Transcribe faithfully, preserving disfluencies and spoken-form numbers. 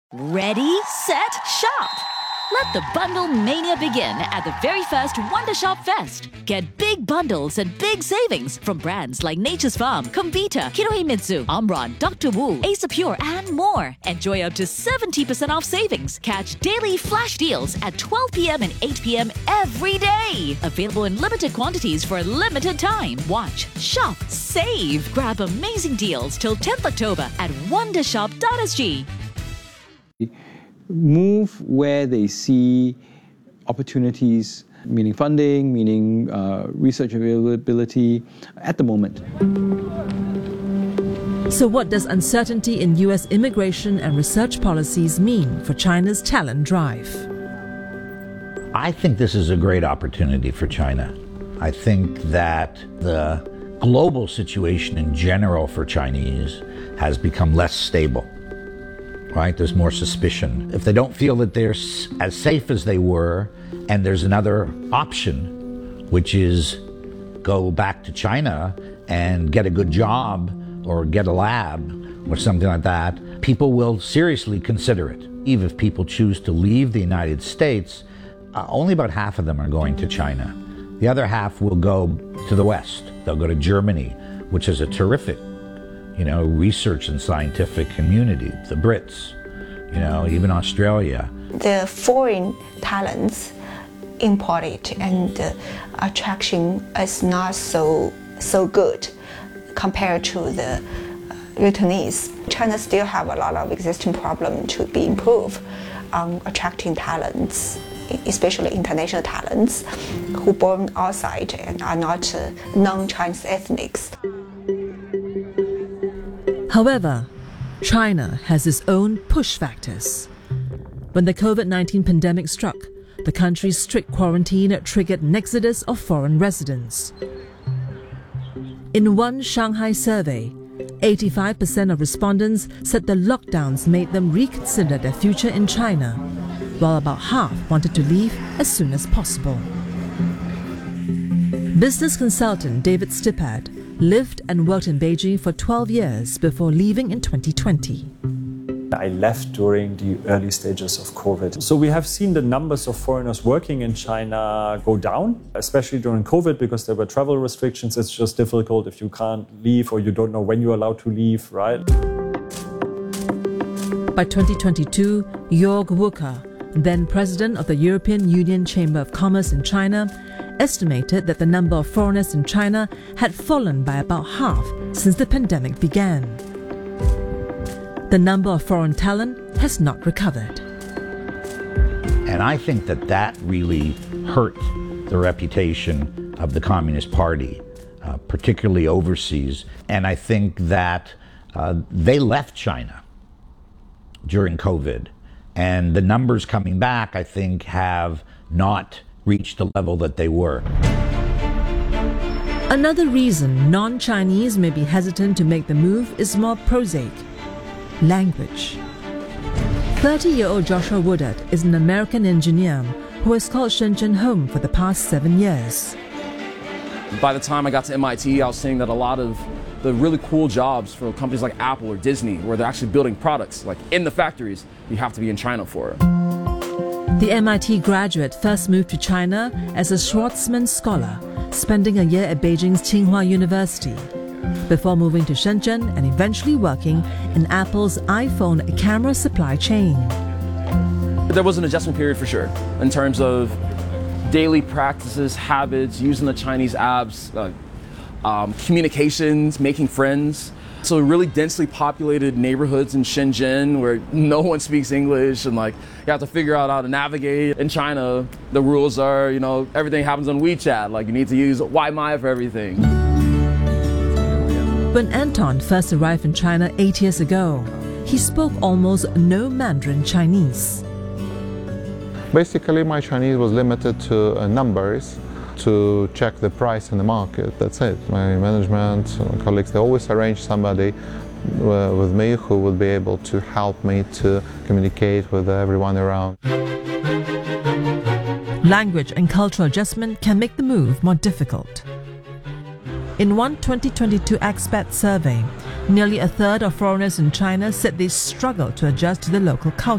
Ready, set, shop! Let the bundle mania begin at the very first Wonder Shop Fest. Get big bundles and big savings from brands like Nature's Farm, Comvita, Kinohimitsu, Omron, Doctor Wu, Ace Pure, and more. Enjoy up to seventy percent off savings. Catch daily flash deals at twelve p.m. and eight p.m. every day. Available in limited quantities for a limited time. Watch, shop, save. Grab amazing deals till tenth October at wondershop dot s g. Move where they see opportunities, meaning funding, meaning uh, research availability at the moment. So what does uncertainty in U S immigration and research policies mean for China's talent drive? I think this is a great opportunity for China. I think that the global situation in general for Chinese has become less stable. Right? There's more suspicion. If they don't feel that they're as safe as they were, and there's another option, which is go back to China and get a good job or get a lab or something like that, people will seriously consider it. Even if people choose to leave the United States, uh, only about half of them are going to China. The other half will go to the West. They'll go to Germany, which is a terrific you know, research and scientific community, the Brits, you know, even Australia. The foreign talents imported and the attraction is not so so good compared to the uh, returnees. China still have a lot of existing problems to be improved on attracting talents, especially international talents who born outside and are not uh, non-Chinese ethnics. However, China has its own push factors. When the COVID nineteen pandemic struck, the country's strict quarantine triggered an exodus of foreign residents. In one Shanghai survey, eighty-five percent of respondents said the lockdowns made them reconsider their future in China, while about half wanted to leave as soon as possible. Business consultant David Stippad lived and worked in Beijing for twelve years before leaving in twenty twenty. I left during the early stages of COVID. So we have seen the numbers of foreigners working in China go down, especially during COVID because there were travel restrictions. It's just difficult if you can't leave or you don't know when you're allowed to leave, right? By twenty twenty-two, Jörg Wucker, then president of the European Union Chamber of Commerce in China, estimated that the number of foreigners in China had fallen by about half since the pandemic began. The number of foreign talent has not recovered. And I think that that really hurt the reputation of the Communist Party, uh, particularly overseas. And I think that uh, they left China during COVID. And the numbers coming back, I think, have not reached the level that they were. Another reason non-Chinese may be hesitant to make the move is more prosaic: language. thirty-year-old Joshua Woodard is an American engineer who has called Shenzhen home for the past seven years. By the time I got to M I T, I was seeing that a lot of the really cool jobs for companies like Apple or Disney, where they're actually building products, like in the factories, you have to be in China for it. The M I T graduate first moved to China as a Schwarzman scholar, spending a year at Beijing's Tsinghua University, before moving to Shenzhen and eventually working in Apple's iPhone camera supply chain. There was an adjustment period for sure, in terms of daily practices, habits, using the Chinese apps, uh, um, communications, making friends. So really densely populated neighborhoods in Shenzhen where no one speaks English, and like you have to figure out how to navigate. In China, the rules are, you know, everything happens on WeChat. Like you need to use Waimai for everything. When Anton first arrived in China eight years ago, he spoke almost no Mandarin Chinese. Basically, my Chinese was limited to uh, numbers, to check the price in the market. That's it. My management, my colleagues, they always arrange somebody uh, with me who would be able to help me to communicate with everyone around. Language and cultural adjustment can make the move more difficult. In one twenty twenty-two expat survey, nearly a third of foreigners in China said they struggle to adjust to the local culture.